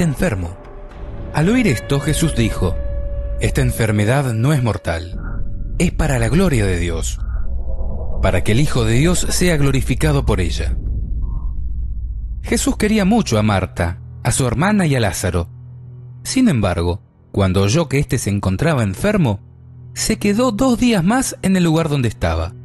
está enfermo. Al oír esto, Jesús dijo: esta enfermedad no es mortal, es para la gloria de Dios, para que el Hijo de Dios sea glorificado por ella. Jesús quería mucho a Marta, a su hermana y a Lázaro. Sin embargo, cuando oyó que éste se encontraba enfermo, se quedó 2 días más en el lugar donde estaba.